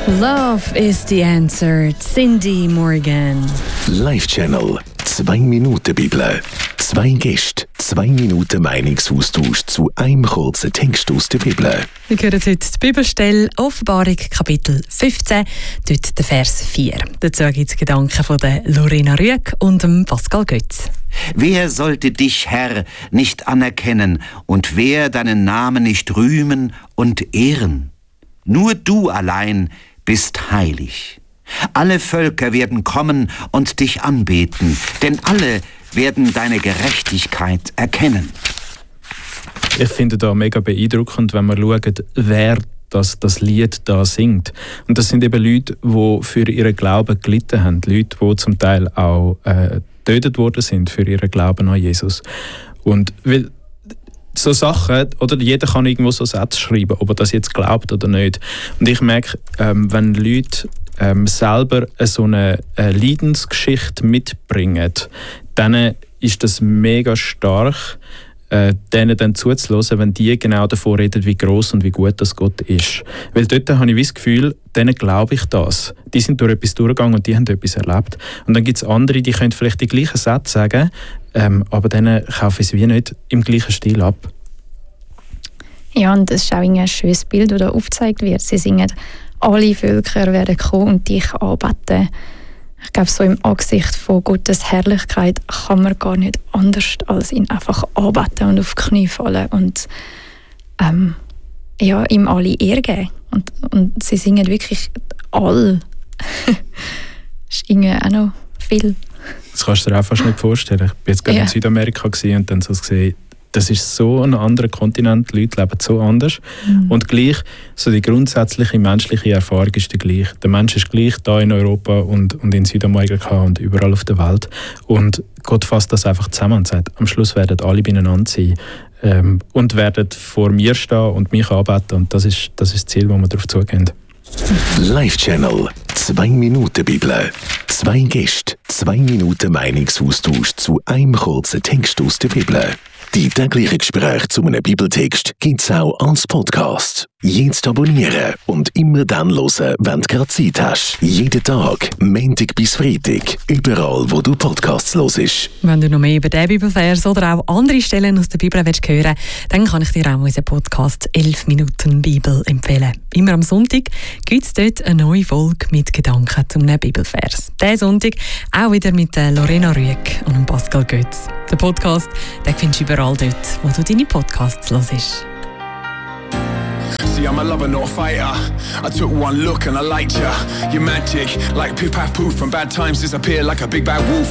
Love is the answer. Cindy Morgan. Live Channel. 2 Minuten Bibel. 2 Gäste, 2 Minuten Meinungsaustausch zu einem kurzen Text aus der Bibel. Wir hören heute die Bibelstelle Offenbarung Kapitel 15, dort der Vers 4. Dazu gibt es Gedanken von der Lorena Rüegg und dem Pascal Götz. Wer sollte dich, Herr, nicht anerkennen und wer deinen Namen nicht rühmen und ehren? Nur du allein bist heilig. Alle Völker werden kommen und dich anbeten, denn alle werden deine Gerechtigkeit erkennen. Ich finde da mega beeindruckend, wenn man schaut, wer das Lied da singt. Und das sind eben Leute, die für ihren Glauben gelitten haben. Leute, die zum Teil auch getötet worden sind für ihren Glauben an Jesus. Und weil so Sachen, oder jeder kann irgendwo so Sätze schreiben, ob er das jetzt glaubt oder nicht. Und ich merke, wenn Leute selber so eine Leidensgeschichte mitbringen, dann ist das mega stark, denen dann zuzuhören, wenn die genau davon reden, wie gross und wie gut das Gott ist. Weil dort habe ich das Gefühl, denen glaube ich das. Die sind durch etwas durchgegangen und die haben etwas erlebt. Und dann gibt es andere, die können vielleicht die gleichen Sätze sagen, aber denen kaufe ich es wie nicht im gleichen Stil ab. Ja, und das ist auch ein schönes Bild, das da aufgezeigt wird. Sie singen, alle Völker werden kommen und dich anbeten. Ich glaube, so im Angesicht von Gottes Herrlichkeit kann man gar nicht anders als ihn einfach anbeten und auf die Knie fallen und ihm alle Ehre geben. Und sie singen wirklich all. Das ist irgendwie auch noch viel. Das kannst du dir auch fast nicht vorstellen. Ich war jetzt gerade in Südamerika und dann so gesehen, das ist so ein anderer Kontinent, die Leute leben so anders. Und gleich, so die grundsätzliche menschliche Erfahrung ist die gleiche. Der Mensch ist gleich da in Europa und in Südamerika und überall auf der Welt. Und Gott fasst das einfach zusammen und sagt, am Schluss werden alle beieinander sein und werden vor mir stehen und mich anbeten. Und das ist das Ziel, wo wir darauf zugehen. Live Channel. 2 Minuten Bibel. 2 Gäste, 2 Minuten Meinungsaustausch zu einem kurzen Text aus der Bibel. Die täglichen Gespräche zu einem Bibeltext gibt es auch als Podcast. Jetzt abonnieren und immer dann hören, wenn du gerade Zeit hast. Jeden Tag, Montag bis Freitag, überall wo du Podcasts hörst. Wenn du noch mehr über diesen Bibelvers oder auch andere Stellen aus der Bibel hören willst, dann kann ich dir auch unseren Podcast 11 Minuten Bibel empfehlen. Immer am Sonntag gibt es dort eine neue Folge mit Gedanken zu einem Bibelvers. Diesen Sonntag auch wieder mit Lorena Rüegg und Pascal Götz. Den Podcast den findest du überall dort, wo du deine Podcasts hörst. See, I'm a lover, not a fighter. I took one look and I liked ya. You're magic, like poof, paf, poof. From bad times disappear like a big bad wolf.